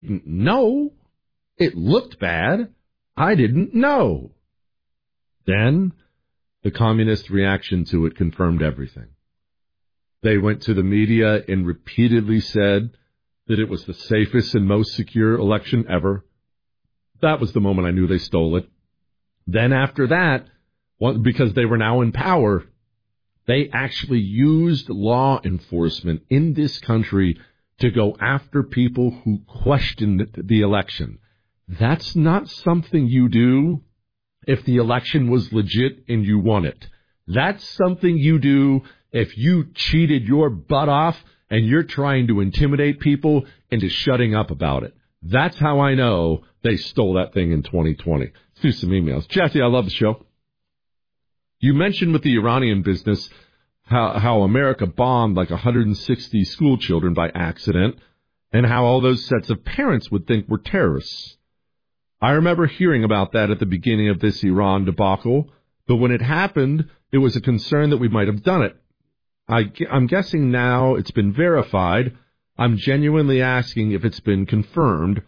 No, it looked bad. I didn't know. Then the communist reaction to it confirmed everything. They went to the media and repeatedly said that it was the safest and most secure election ever. That was the moment I knew they stole it. Then after that, because they were now in power, they actually used law enforcement in this country to go after people who questioned the election. That's not something you do if the election was legit and you won it. That's something you do if you cheated your butt off and you're trying to intimidate people into shutting up about it. That's how I know they stole that thing in 2020. Let's do some emails. Jesse, I love the show. You mentioned with the Iranian business how America bombed like 160 school children by accident and how all those sets of parents would think we're terrorists. I remember hearing about that at the beginning of this Iran debacle, but when it happened, it was a concern that we might have done it. I'm guessing now it's been verified. I'm genuinely asking if it's been confirmed.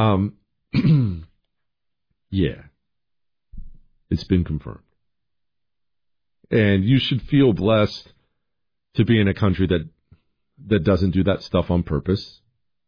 Yeah, it's been confirmed. And you should feel blessed to be in a country that doesn't do that stuff on purpose.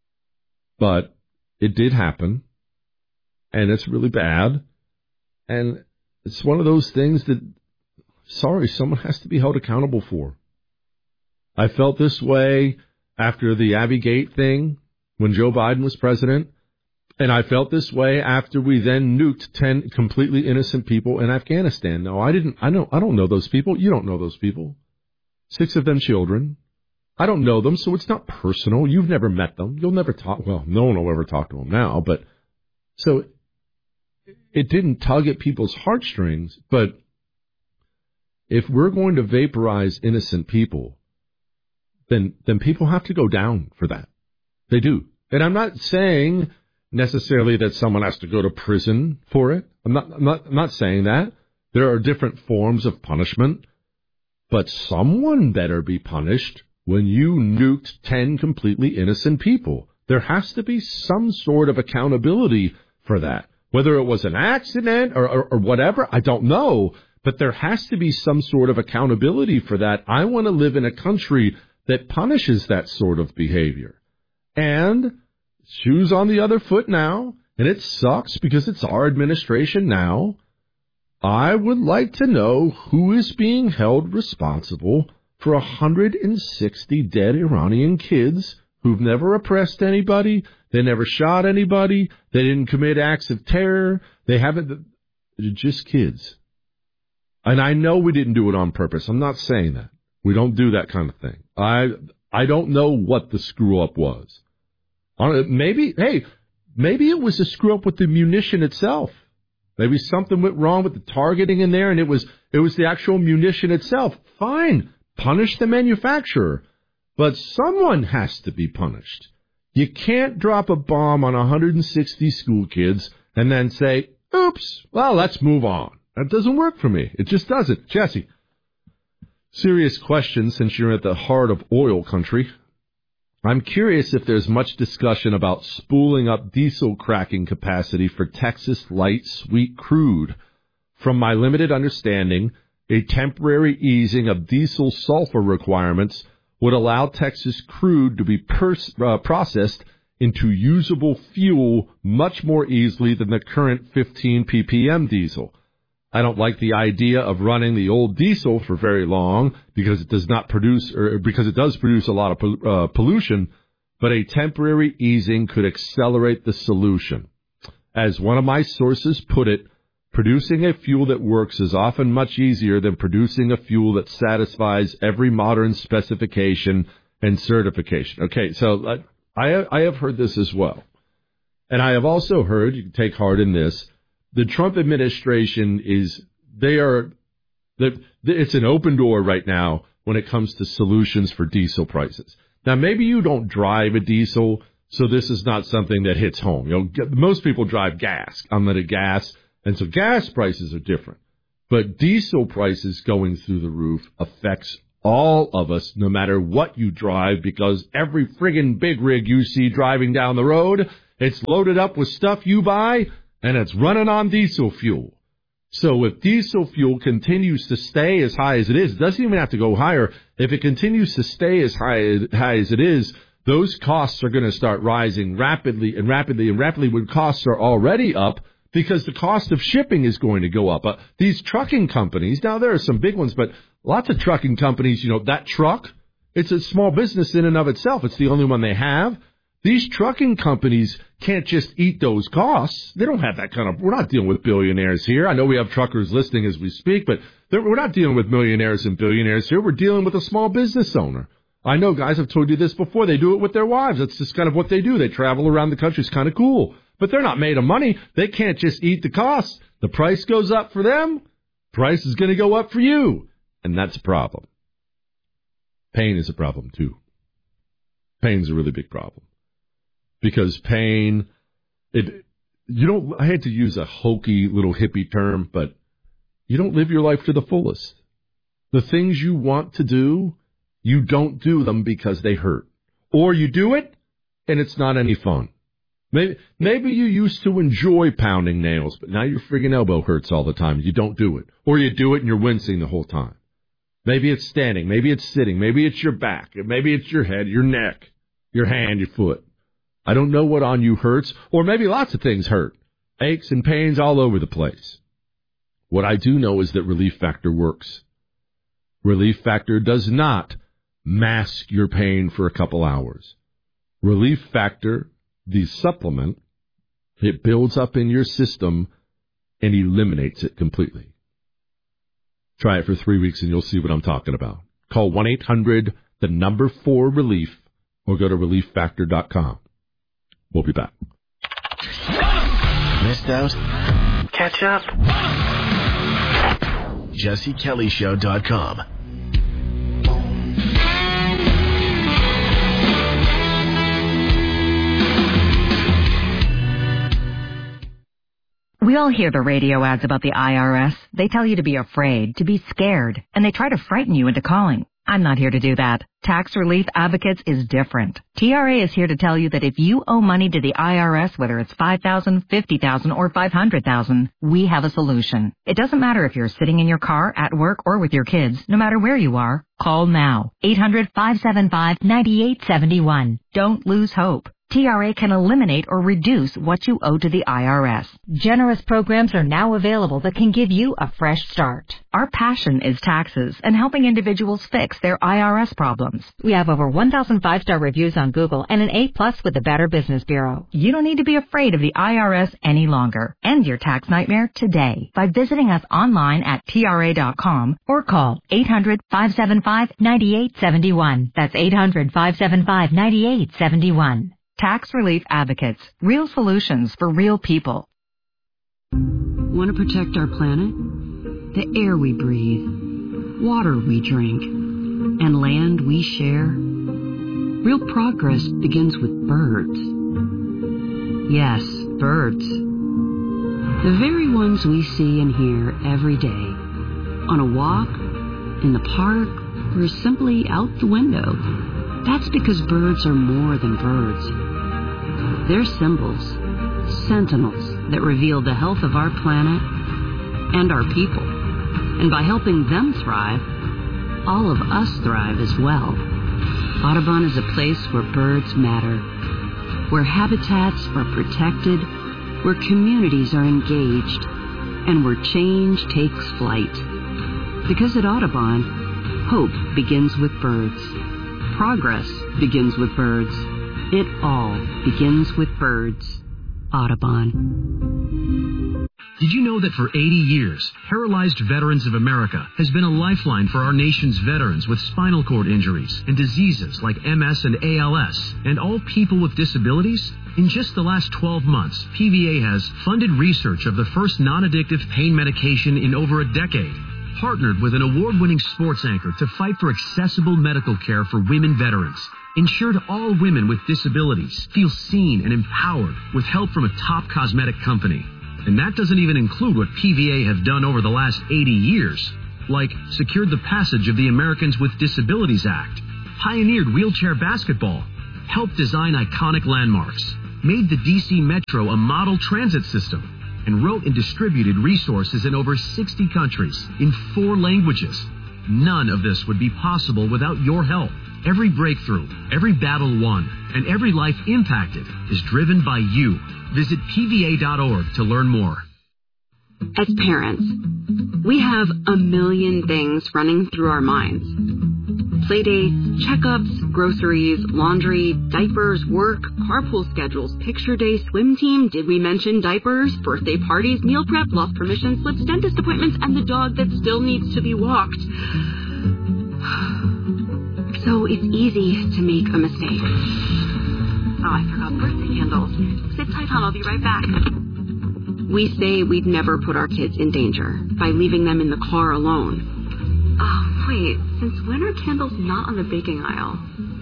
But it did happen, and it's really bad. And it's one of those things that, sorry, someone has to be held accountable for. I felt this way after the Abbey Gate thing when Joe Biden was president. And I felt this way after we then nuked 10 completely innocent people in Afghanistan. No, I didn't. I don't know those people. You don't know those people. 6 of them children. I don't know them, so it's not personal. You've never met them. You'll never talk. Well, no one will ever talk to them now. But so it didn't tug at people's heartstrings. But if we're going to vaporize innocent people, then people have to go down for that. They do. And I'm not saying necessarily that someone has to go to prison for it. I'm not saying that. There are different forms of punishment, but someone better be punished when you nuked 10 completely innocent people. There has to be some sort of accountability for that. Whether it was an accident or whatever, I don't know, but there has to be some sort of accountability for that. I want to live in a country that punishes that sort of behavior. And shoes on the other foot now, and it sucks because it's our administration now. I would like to know who is being held responsible for 160 dead Iranian kids who've never oppressed anybody, they never shot anybody, they didn't commit acts of terror, they're just kids. And I know we didn't do it on purpose. I'm not saying that. We don't do that kind of thing. I don't know what the screw-up was. Maybe it was a screw-up with the munition itself. Maybe something went wrong with the targeting in there, and it was the actual munition itself. Fine, punish the manufacturer, but someone has to be punished. You can't drop a bomb on 160 school kids and then say, oops, well, let's move on. That doesn't work for me. It just doesn't. Jesse, serious question since you're at the heart of oil country. I'm curious if there's much discussion about spooling up diesel cracking capacity for Texas light sweet crude. From my limited understanding, a temporary easing of diesel sulfur requirements would allow Texas crude to be processed into usable fuel much more easily than the current 15 ppm diesel. I don't like the idea of running the old diesel for very long because it does produce a lot of pollution, but a temporary easing could accelerate the solution. As one of my sources put it, producing a fuel that works is often much easier than producing a fuel that satisfies every modern specification and certification. Okay, so I have heard this as well. And I have also heard, you can take heart in this, the Trump administration it's an open door right now when it comes to solutions for diesel prices. Now, maybe you don't drive a diesel, so this is not something that hits home. You know, most people drive gas, unleaded gas, and so gas prices are different. But diesel prices going through the roof affects all of us, no matter what you drive, because every friggin' big rig you see driving down the road It's loaded up with stuff you buy, and it's running on diesel fuel. So if diesel fuel continues to stay as high as it is, it doesn't even have to go higher. If it continues to stay as high as it is, those costs are going to start rising rapidly when costs are already up because the cost of shipping is going to go up. These trucking companies, now there are some big ones, but lots of trucking companies, that truck, it's a small business in and of itself. It's the only one they have. These trucking companies can't just eat those costs. They don't have that we're not dealing with billionaires here. I know we have truckers listening as we speak, but we're not dealing with millionaires and billionaires here. We're dealing with a small business owner. I know, guys, I've told you this before. They do it with their wives. That's just kind of what they do. They travel around the country. It's kind of cool. But they're not made of money. They can't just eat the costs. The price goes up for them. Price is going to go up for you. And that's a problem. Pain is a problem, too. Pain's a really big problem. Because pain, I hate to use a hokey little hippie term, but you don't live your life to the fullest. The things you want to do, you don't do them because they hurt. Or you do it, and it's not any fun. Maybe you used to enjoy pounding nails, but now your friggin' elbow hurts all the time. You don't do it. Or you do it and you're wincing the whole time. Maybe it's standing. Maybe it's sitting. Maybe it's your back. Maybe it's your head, your neck, your hand, your foot. I don't know what on you hurts, or maybe lots of things hurt. Aches and pains all over the place. What I do know is that Relief Factor works. Relief Factor does not mask your pain for a couple hours. Relief Factor, the supplement, it builds up in your system and eliminates it completely. Try it for 3 weeks and you'll see what I'm talking about. Call 1-800-4-RELIEF or go to relieffactor.com. We'll be back. Missed out? Catch up. JesseKellyShow.com. We all hear the radio ads about the IRS. They tell you to be afraid, to be scared, and they try to frighten you into calling. I'm not here to do that. Tax Relief Advocates is different. TRA is here to tell you that if you owe money to the IRS, whether it's $5,000, $50,000, or $500,000, we have a solution. It doesn't matter if you're sitting in your car, at work, or with your kids. No matter where you are, call now. 800-575-9871. Don't lose hope. TRA can eliminate or reduce what you owe to the IRS. Generous programs are now available that can give you a fresh start. Our passion is taxes and helping individuals fix their IRS problems. We have over 1,000 5-star reviews on Google and an A+ with the Better Business Bureau. You don't need to be afraid of the IRS any longer. End your tax nightmare today by visiting us online at TRA.com or call 800-575-9871. That's 800-575-9871. Tax Relief Advocates. Real solutions for real people. Want to protect our planet? The air we breathe, water we drink, and land we share? Real progress begins with birds. Yes, birds. The very ones we see and hear every day. On a walk, in the park, or simply out the window. That's because birds are more than birds. They're symbols, sentinels that reveal the health of our planet and our people. And by helping them thrive, all of us thrive as well. Audubon is a place where birds matter, where habitats are protected, where communities are engaged, and where change takes flight. Because at Audubon, hope begins with birds. Progress begins with birds. It all begins with birds. Audubon. Did you know that for 80 years, Paralyzed Veterans of America has been a lifeline for our nation's veterans with spinal cord injuries and diseases like MS and ALS, and all people with disabilities? In just the last 12 months, PVA has funded research of the first non-addictive pain medication in over a decade, partnered with an award-winning sports anchor to fight for accessible medical care for women veterans, ensured all women with disabilities feel seen and empowered with help from a top cosmetic company. And that doesn't even include what PVA have done over the last 80 years, like secured the passage of the Americans with Disabilities Act, pioneered wheelchair basketball, helped design iconic landmarks, made the DC Metro a model transit system, and wrote and distributed resources in over 60 countries in 4 languages. None of this would be possible without your help. Every breakthrough, every battle won, and every life impacted is driven by you. Visit PVA.org to learn more. As parents, we have a million things running through our minds. Playdates, checkups, groceries, laundry, diapers, work, carpool schedules, picture day, swim team, did we mention diapers, birthday parties, meal prep, lost permission slips, dentist appointments, and the dog that still needs to be walked. So it's easy to make a mistake. Oh, I forgot birthday candles. Sit tight, hon, I'll be right back. We say we'd never put our kids in danger by leaving them in the car alone. Oh, wait, since when are candles not on the baking aisle?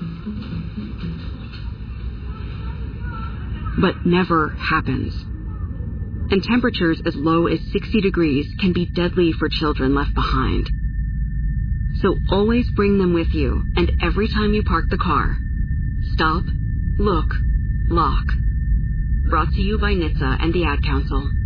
But never happens. And temperatures as low as 60 degrees can be deadly for children left behind. So always bring them with you, and every time you park the car, stop, look, lock. Brought to you by NHTSA and the Ad Council.